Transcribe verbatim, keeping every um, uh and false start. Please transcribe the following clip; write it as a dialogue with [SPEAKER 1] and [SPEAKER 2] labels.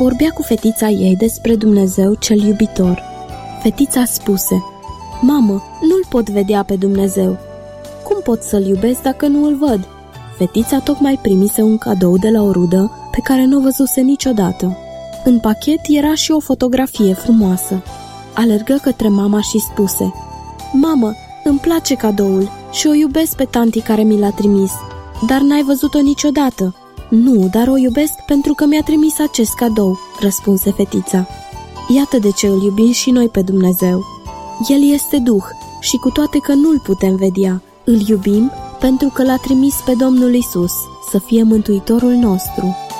[SPEAKER 1] vorbea cu fetița ei despre Dumnezeu cel iubitor. Fetița spuse: "Mamă, nu-L pot vedea pe Dumnezeu. Cum pot să-L iubesc dacă nu îl văd?" Fetița tocmai primise un cadou de la o rudă pe care nu o văzuse niciodată. În pachet era și o fotografie frumoasă. Alergă către mama și spuse: "Mamă, îmi place cadoul și o iubesc pe tanti care mi l-a trimis. Dar n-ai văzut-o niciodată?" "Nu, dar o iubesc pentru că mi-a trimis acest cadou," răspunse fetița. Iată de ce îl iubim și noi pe Dumnezeu. El este Duh și cu toate că nu-L putem vedea, îl iubim pentru că L-a trimis pe Domnul Isus să fie Mântuitorul nostru.